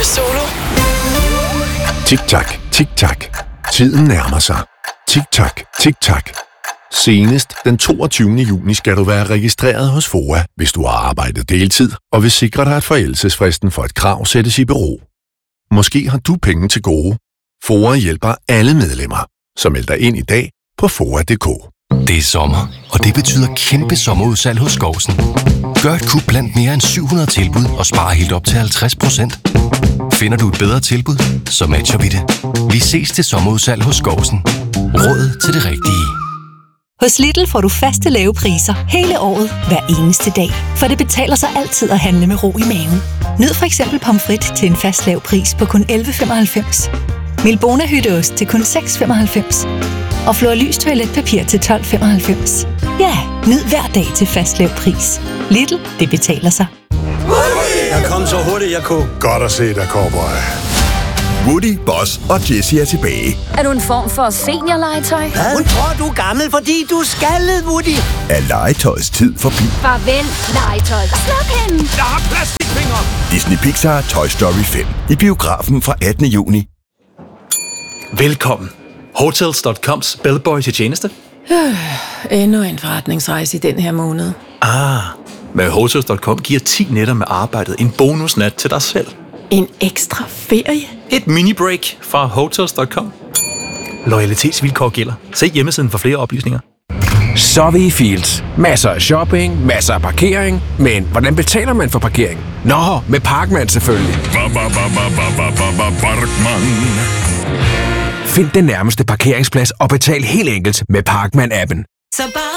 Solo. Tik-tak, tik-tak. Tiden nærmer sig. Tik-tak, tik-tak. Senest den 22. juni skal du være registreret hos FOA, hvis du har arbejdet deltid, og vil sikre dig, at forældelsesfristen for et krav sættes i bero. Måske har du penge til gode. FOA hjælper alle medlemmer, så meld dig ind i dag på FOA.dk. Det er sommer, og det betyder kæmpe sommerudsalg hos Skovsen. Gør et kup blandt mere end 700 tilbud og spar helt op til 50%. Finder du et bedre tilbud, så matcher vi det. Vi ses til sommerudsalg hos Skovsen. Råd til det rigtige. Hos Lidl får du faste lave priser hele året, hver eneste dag. For det betaler sig altid at handle med ro i maven. Nyd for eksempel pomfrit til en fast lav pris på kun 11,95. Milbona hytteost til kun 6,95. Og Florlys toiletpapir til 12,95. Ja, nyd hver dag til fast lav pris. Lidl, det betaler sig. Jeg kom så hurtigt, jeg kunne. Godt at se dig, cowboy. Woody, Boss og Jessie er tilbage. Er du en form for seniorlegetøj? Hun tror, du er gammel, fordi du er skaldet, Woody. Er legetøjets tid forbi? Farvel, legetøj. Slap hende. Jeg har plastikfingre. Disney Pixar Toy Story 5. I biografen fra 18. juni. Velkommen. Hotels.coms bellboy til tjeneste. Endnu en forretningsrejse i den her måned. Med Hotels.com giver 10 nætter med arbejdet en bonusnat til dig selv. En ekstra ferie? Et mini-break fra Hotels.com. Loyalitetsvilkår gælder. Se hjemmesiden for flere oplysninger. Så er vi i Fields. Masser af shopping, masser af parkering. Men hvordan betaler man for parkering? Nå, med Parkman selvfølgelig. Find den nærmeste parkeringsplads og betal helt enkelt med Parkman-appen.